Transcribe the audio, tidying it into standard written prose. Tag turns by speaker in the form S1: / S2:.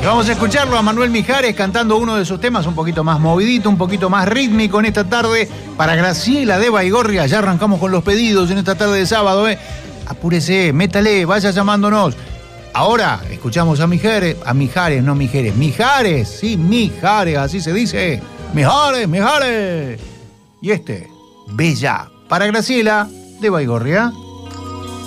S1: Vamos a escucharlo a Manuel Mijares cantando uno de sus temas un poquito más movidito, un poquito más rítmico en esta tarde para Graciela de Baigorria. Ya arrancamos con los pedidos en esta tarde de sábado, Apúrese, métale, vaya llamándonos. Ahora escuchamos a Mijares, Mijares, sí, Mijares, así se dice. Mijares. Y Bella, para Graciela de Baigorria.